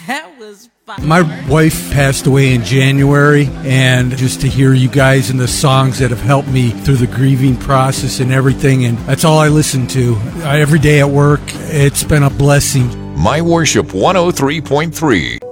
That was fun. My wife passed away in January, and just to hear you guys and the songs that have helped me through the grieving process and everything, and that's all I listen to every day at work. It's been a blessing. My Worship 103.3.